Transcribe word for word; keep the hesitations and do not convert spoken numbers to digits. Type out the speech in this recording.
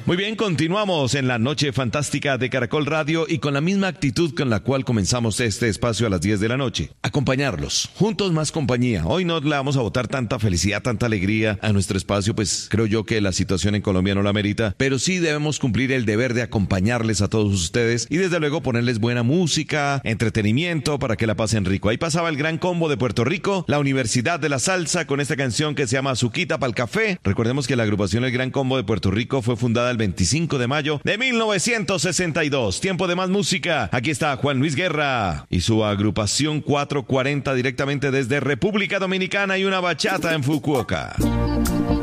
Muy bien, continuamos en la noche fantástica de Caracol Radio y con la misma actitud con la cual comenzamos este espacio a las diez de la noche. Acompañarlos, juntos más compañía. Hoy no le vamos a botar tanta felicidad, tanta alegría a nuestro espacio, pues creo yo que la situación en Colombia no la merita, pero sí debemos cumplir el deber de acompañarles a todos ustedes y desde luego ponerles buena música, entretenimiento para que la pasen rico. Ahí pasaba el Gran Combo de Puerto Rico, la Universidad de la Salsa con esta canción que se llama Azuquita pa'l Café. Recordemos que la agrupación El Gran Combo de Puerto Rico fue fundada el veinticinco de mayo de mil novecientos sesenta y dos. Tiempo de más música. Aquí está Juan Luis Guerra y su agrupación cuatrocientos cuarenta directamente desde República Dominicana y una bachata en Fukuoka.